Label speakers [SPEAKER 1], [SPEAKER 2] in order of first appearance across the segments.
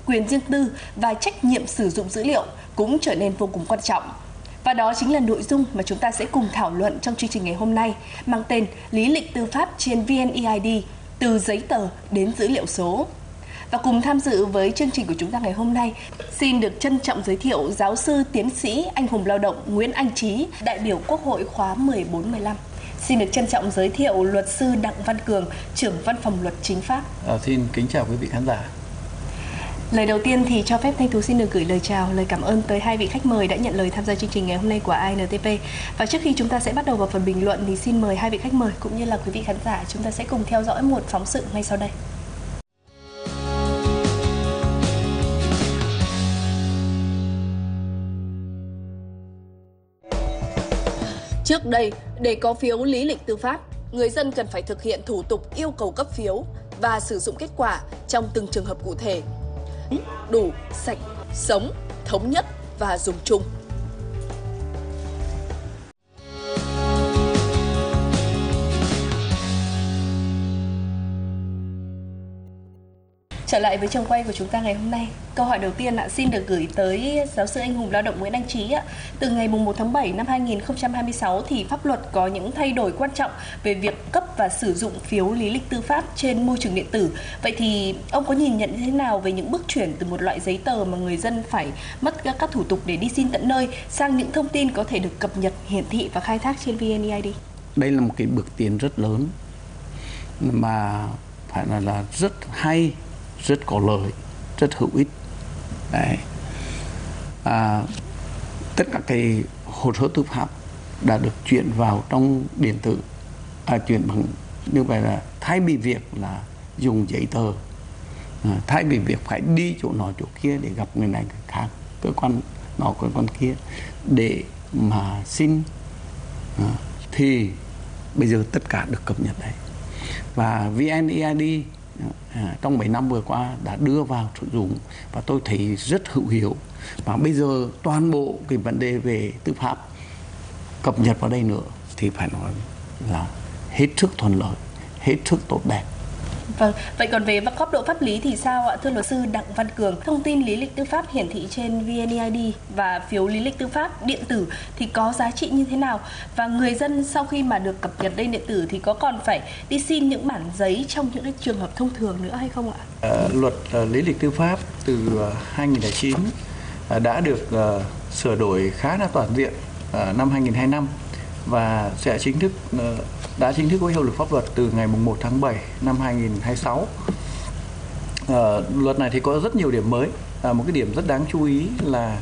[SPEAKER 1] quyền riêng tư và trách nhiệm sử dụng dữ liệu cũng trở nên vô cùng quan trọng. Và đó chính là nội dung mà chúng ta sẽ cùng thảo luận trong chương trình ngày hôm nay, mang tên Lý lịch tư pháp trên VNeID, từ giấy tờ đến dữ liệu số. Và cùng tham dự với chương trình của chúng ta ngày hôm nay, xin được trân trọng giới thiệu giáo sư tiến sĩ anh hùng lao động Nguyễn Anh Trí, đại biểu Quốc hội khóa 14-15. Xin được trân trọng giới thiệu luật sư Đặng Văn Cường, trưởng văn phòng luật chính pháp.
[SPEAKER 2] Xin kính chào quý vị khán giả.
[SPEAKER 1] Lời đầu tiên thì cho phép Thanh Tú xin được gửi lời chào, lời cảm ơn tới hai vị khách mời đã nhận lời tham gia chương trình ngày hôm nay của INTV. Và trước khi chúng ta sẽ bắt đầu vào phần bình luận thì xin mời hai vị khách mời cũng như là quý vị khán giả chúng ta sẽ cùng theo dõi một phóng sự ngay sau đây. Trước đây, để có phiếu lý lịch tư pháp, người dân cần phải thực hiện thủ tục yêu cầu cấp phiếu và sử dụng kết quả trong từng trường hợp cụ thể. Đủ, sạch, sống, thống nhất và dùng chung. Trở lại với trường quay của chúng ta ngày hôm nay, câu hỏi đầu tiên xin được gửi tới giáo sư anh hùng lao động Nguyễn Anh Trí. Từ ngày 1 tháng 7 năm 2026 thì pháp luật có những thay đổi quan trọng về việc cấp và sử dụng phiếu lý lịch tư pháp trên môi trường điện tử. Vậy thì ông có nhìn nhận như thế nào về những bước chuyển từ một loại giấy tờ mà người dân phải mất các thủ tục để đi xin tận nơi sang những thông tin có thể được cập nhật, hiển thị và khai thác trên VNeID?
[SPEAKER 2] Đây là một cái bước tiến rất lớn mà phải nói là rất hay, rất có lợi, rất hữu ích. Đấy. Tất cả cái hồ sơ tư pháp đã được chuyển vào trong điện tử, chuyển bằng như vậy là thay vì việc là dùng giấy tờ, thay vì việc phải đi chỗ nọ chỗ kia để gặp người này người khác, cơ quan nọ cơ quan kia để mà xin, thì bây giờ tất cả được cập nhật đấy. Và VNeID trong mấy năm vừa qua đã đưa vào sử dụng và tôi thấy rất hữu hiệu. Và bây giờ toàn bộ cái vấn đề về tư pháp cập nhật vào đây nữa thì phải nói là hết sức thuận lợi, hết sức tốt đẹp.
[SPEAKER 1] Vâng, vậy còn về góc độ pháp lý thì sao ạ? Thưa luật sư Đặng Văn Cường, thông tin lý lịch tư pháp hiển thị trên VNeID và phiếu lý lịch tư pháp điện tử thì có giá trị như thế nào? Và người dân sau khi mà được cập nhật lên điện tử thì có còn phải đi xin những bản giấy trong những cái trường hợp thông thường nữa hay không ạ?
[SPEAKER 2] Luật lý lịch tư pháp từ 2009 đã được sửa đổi khá là toàn diện năm 2025 và sẽ đã chính thức có hiệu lực pháp luật từ ngày 1 tháng 7 năm 2026. Luật này thì có rất nhiều điểm mới. Một cái điểm rất đáng chú ý là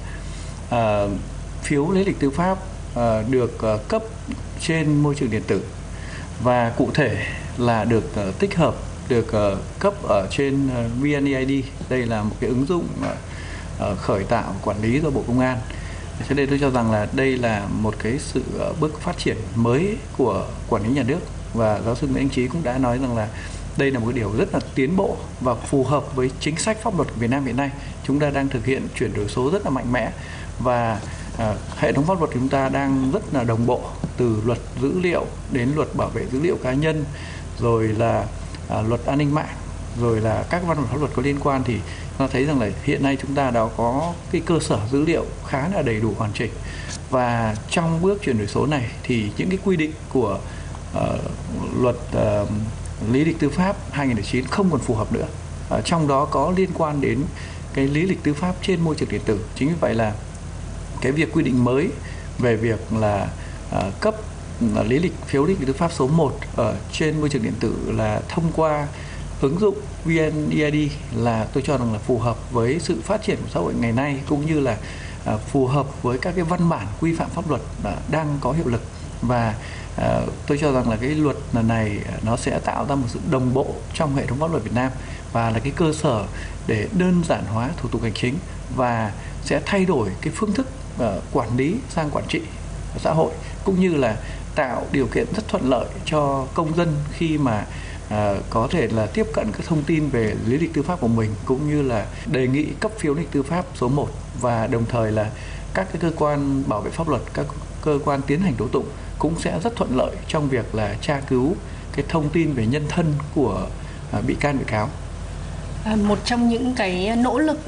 [SPEAKER 2] phiếu lý lịch tư pháp được cấp trên môi trường điện tử và cụ thể là được tích hợp, được cấp ở trên VNeID. Đây là một cái ứng dụng khởi tạo quản lý do Bộ Công an. Cho nên tôi cho rằng là đây là một cái sự bước phát triển mới của quản lý nhà nước, và giáo sư Nguyễn Anh Trí cũng đã nói rằng là đây là một cái điều rất là tiến bộ và phù hợp với chính sách pháp luật của Việt Nam hiện nay. Chúng ta đang thực hiện chuyển đổi số rất là mạnh mẽ và hệ thống pháp luật của chúng ta đang rất là đồng bộ, từ luật dữ liệu đến luật bảo vệ dữ liệu cá nhân, rồi là luật an ninh mạng, rồi là các văn bản pháp luật có liên quan, thì ta thấy rằng là hiện nay chúng ta đã có cái cơ sở dữ liệu khá là đầy đủ hoàn chỉnh. Và trong bước chuyển đổi số này thì những cái quy định của luật lý lịch tư pháp 2009 không còn phù hợp nữa. Trong đó có liên quan đến cái lý lịch tư pháp trên môi trường điện tử. Chính vì vậy là cái việc quy định mới về việc là cấp phiếu lý lịch tư pháp số 1 ở trên môi trường điện tử là thông qua ứng dụng VNeID là tôi cho rằng là phù hợp với sự phát triển của xã hội ngày nay, cũng như là phù hợp với các cái văn bản quy phạm pháp luật đang có hiệu lực. Và tôi cho rằng là cái luật này nó sẽ tạo ra một sự đồng bộ trong hệ thống pháp luật Việt Nam và là cái cơ sở để đơn giản hóa thủ tục hành chính và sẽ thay đổi cái phương thức quản lý sang quản trị xã hội, cũng như là tạo điều kiện rất thuận lợi cho công dân khi mà có thể là tiếp cận các thông tin về lý lịch tư pháp của mình, cũng như là đề nghị cấp phiếu lý lịch tư pháp số 1, và đồng thời là các cái cơ quan bảo vệ pháp luật, các cơ quan tiến hành tố tụng cũng sẽ rất thuận lợi trong việc là tra cứu cái thông tin về nhân thân của bị can bị cáo.
[SPEAKER 1] Một trong những cái nỗ lực